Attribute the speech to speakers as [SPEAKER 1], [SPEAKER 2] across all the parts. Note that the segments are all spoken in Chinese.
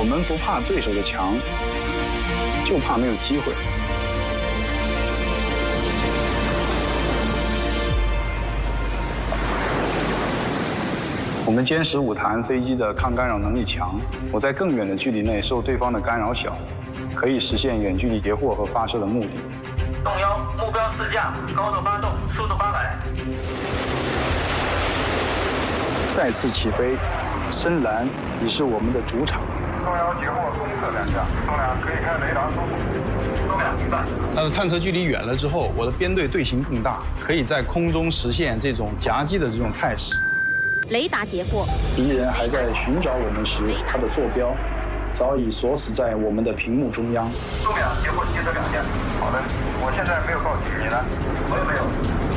[SPEAKER 1] 我们不怕对手的强，就怕没有机会。我们歼15弹飞机的抗干扰能力强，我在更远的距离内受对方的干扰小，可以实现远距离截获和发射的目的。
[SPEAKER 2] 动幺，目标4架，高度发动，速度800。
[SPEAKER 1] 再次起飞，深蓝已是我们的主场。
[SPEAKER 3] 动幺截获东侧2架，动2可以开雷达搜索。
[SPEAKER 2] 动2明白。
[SPEAKER 1] 探测距离远了之后，我的编队队形更大，可以在空中实现这种夹击的这种态势。
[SPEAKER 4] 雷达截获。
[SPEAKER 1] 敌人还在寻找我们时，他的坐标早已锁死在我们的屏幕中央。
[SPEAKER 3] 动2截获机车2架。好的，我现在没有告击，你呢？我也没有。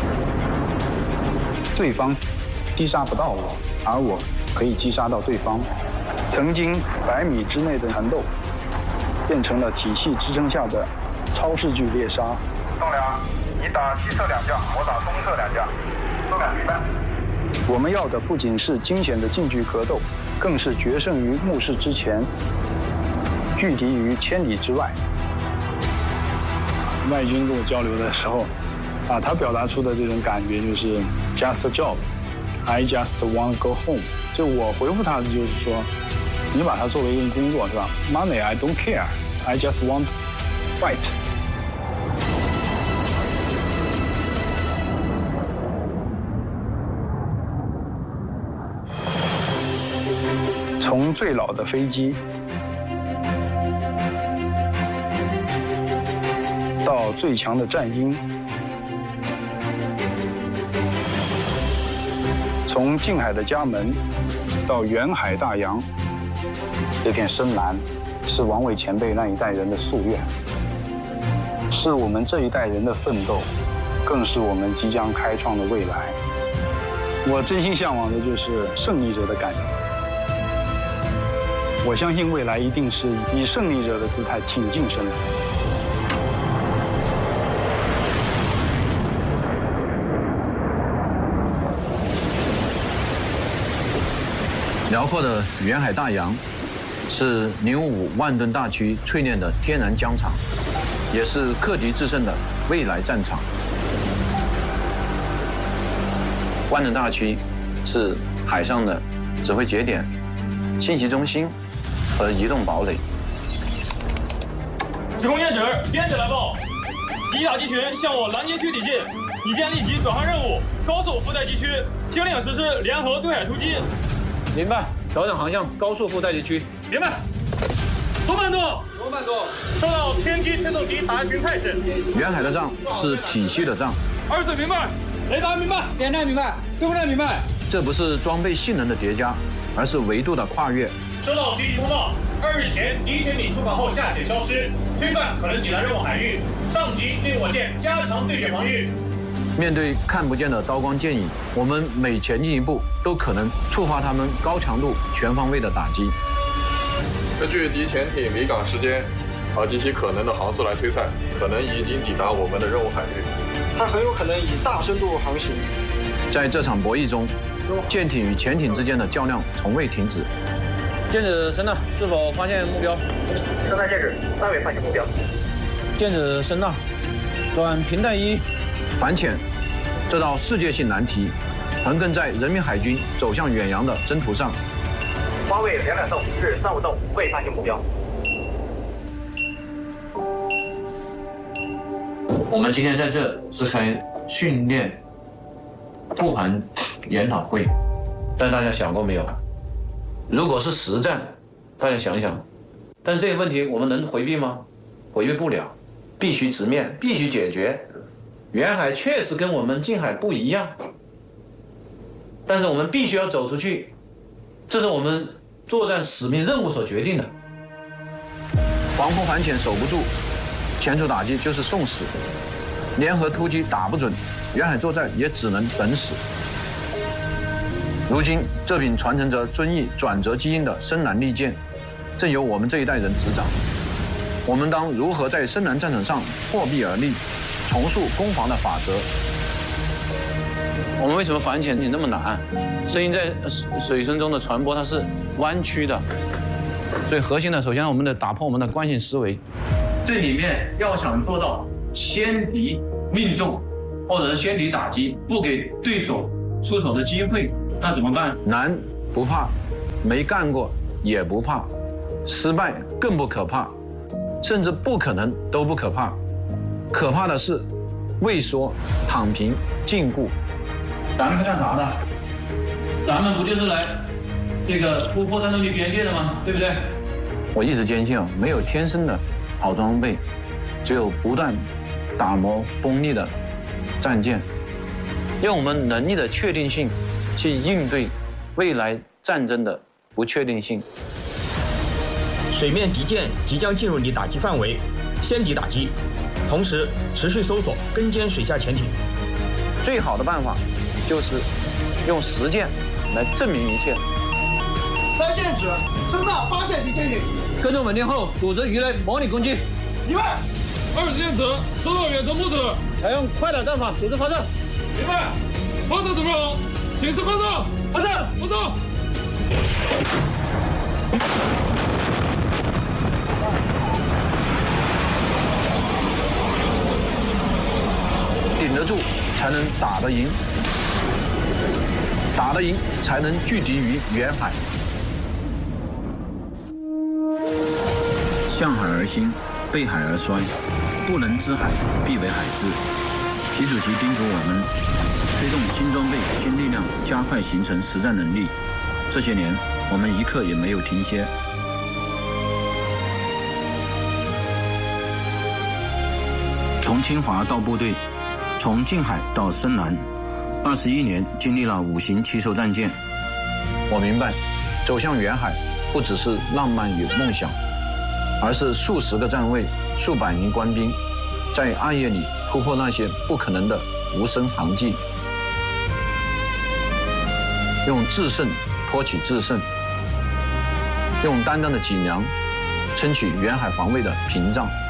[SPEAKER 1] 对方击杀不到我，而我可以击杀到对方。曾经100米之内的缠斗，变成了体系支撑下的超视距猎杀。
[SPEAKER 3] 动2，你打西侧2架，我打东侧2架。动2明白。
[SPEAKER 1] 我们要的不仅是惊险的近距格斗，更是决胜于目视之前，拒敌于千里之外。外军跟我交流的时候，他表达出的这种感觉就是 just a job, I just want to go home。就我回复他的就是说，你把它作为一个工作是吧 ？Money I don't care, I just want to fight。从最老的飞机到最强的战鹰，从近海的家门到远海大洋，这片深蓝是王伟前辈那一代人的夙愿，是我们这一代人的奋斗，更是我们即将开创的未来。我真心向往的就是胜利者的感觉。我相信未来一定是以胜利者的姿态挺进生活。
[SPEAKER 5] 辽阔的远海大洋是055万吨大驱淬炼的天然疆场，也是克敌制胜的未来战场。万吨大驱是海上的指挥节点、信息中心和移动堡垒。
[SPEAKER 6] 指挥验指，编者来报，敌打击群向我拦截区抵近，已见立即转换任务，高速附带地区，听令实施联合对海突击。
[SPEAKER 5] 明白，调整航向，高速附带地区。
[SPEAKER 6] 明白。多慢动，收到天机推动敌打击群态势。
[SPEAKER 5] 远海的仗是体系的仗。
[SPEAKER 6] 二字明白，
[SPEAKER 7] 雷达明白，电站明白，对空战明白。
[SPEAKER 5] 这不是装备性能的叠加，而是维度的跨越。
[SPEAKER 6] 收到敌机通报，2日前敌潜艇出港后下潜消失，推算可能抵达任务海域，上级令我舰加强对潜防御。
[SPEAKER 5] 面对看不见的刀光剑影，我们每前进一步都可能触发他们高强度、全方位的打击。
[SPEAKER 8] 根据敌潜艇离港时间及其可能的航速来推算，可能已经抵达我们的任务海域。
[SPEAKER 7] 它很有可能以大深度航行。
[SPEAKER 5] 在这场博弈中，舰艇与潜艇之间的较量从未停止。舰指声呐，是否发现目标？
[SPEAKER 2] 声呐舰指，尚未发现目标。
[SPEAKER 5] 舰指声呐，转平带1，反潜。这道世界性难题，横亘在人民海军走向远洋的征途上。
[SPEAKER 2] 方位2.2洞至3.5洞，未发现目标。
[SPEAKER 5] 我们今天在这是开训练复盘研讨会，但大家想过没有？如果是实战，大家想想，但这个问题我们能回避吗？回避不了，必须直面，必须解决。远海确实跟我们近海不一样，但是我们必须要走出去，这是我们作战使命任务所决定的。黄埔反潜守不住，前处打击就是送死，联合突击打不准，远海作战也只能等死。如今这柄传承着遵义转折基因的深蓝利剑，正由我们这一代人执掌。我们当如何在深蓝战场上破壁而立，重塑攻防的法则？我们为什么反潜艇那么难？声音在水声中的传播它是弯曲的，
[SPEAKER 1] 最核心的，首先我们得打破我们的惯性思维。
[SPEAKER 5] 这里面要想做到先敌命中，或者是先敌打击，不给对手出手的机会，那怎么办？
[SPEAKER 1] 难不怕，没干过也不怕，失败更不可怕，甚至不可能都不可怕。可怕的是畏缩、躺平、禁锢。
[SPEAKER 5] 咱们是干啥的？咱们不就是来这个突破战斗力边界的吗？对不对？
[SPEAKER 1] 我一直坚信没有天生的好装备，只有不断打磨锋利的战舰，用我们能力的确定性去应对未来战争的不确定性。
[SPEAKER 9] 水面敌舰即将进入你打击范围，先敌打击，同时持续搜索跟监水下潜艇。
[SPEAKER 1] 最好的办法就是用实践来证明一切。
[SPEAKER 7] 三舰指声纳发现敌潜艇，
[SPEAKER 1] 跟踪稳定后，组织鱼雷模拟攻击。
[SPEAKER 7] 明白。
[SPEAKER 6] 20舰指收到远程目指，
[SPEAKER 1] 采用快打战法组织发射。
[SPEAKER 6] 明白。发射准备好，请示发射。
[SPEAKER 7] 发射。
[SPEAKER 6] 发射。
[SPEAKER 1] 顶得住才能打得赢，打得赢才能拒敌于远海。
[SPEAKER 10] 向海而兴，背海而衰，不能知海，必为海之。习主席叮嘱我们，推动新装备、新力量，加快形成实战能力。这些年，我们一刻也没有停歇。从清华到部队，从近海到深蓝，21年经历了5型7艘战舰。
[SPEAKER 1] 我明白，走向远海不只是浪漫与梦想，而是数十个站位、数百名官兵，在暗夜里突破那些不可能的无声航迹，用制胜托起制胜，用担当的脊梁撑起远海防卫的屏障。